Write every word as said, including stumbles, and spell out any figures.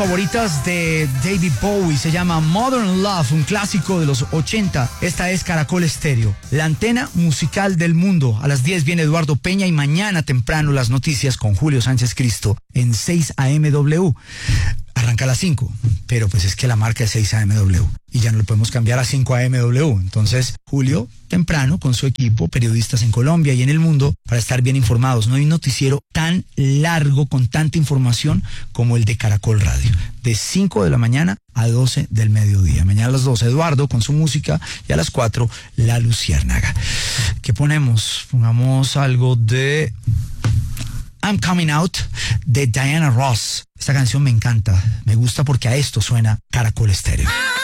favoritas de David Bowie, se llama Modern Love, un clásico de los ochenta. Esta es Caracol Estéreo, la antena musical del mundo. A las diez viene Eduardo Peña y mañana temprano las noticias con Julio Sánchez Cristo en seis A M W. Arranca a las cinco, pero pues es que la marca es seis A M W y ya no lo podemos cambiar a cinco A M W. Entonces, Julio, temprano, con su equipo, periodistas en Colombia y en el mundo, para estar bien informados. No hay un noticiero tan largo, con tanta información, como el de Caracol Radio. De cinco de la mañana a doce del mediodía. Mañana a las doce, Eduardo con su música, y a las cuatro, La Luciérnaga. ¿Qué ponemos? Pongamos algo de I'm Coming Out, de Diana Ross. Esta canción me encanta, me gusta porque a esto suena Caracol Estéreo.